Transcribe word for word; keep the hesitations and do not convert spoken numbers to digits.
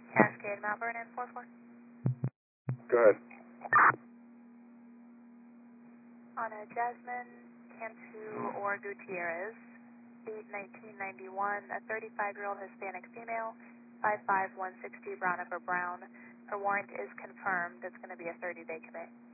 Cascade, Mount Vernon, four four. Go ahead. On a Jasmine, Cantu, or Gutierrez, date nineteen ninety-one, a thirty-five-year-old Hispanic female, five five, one sixty, brown upper brown. Her warrant is confirmed. It's going to be a thirty-day commit.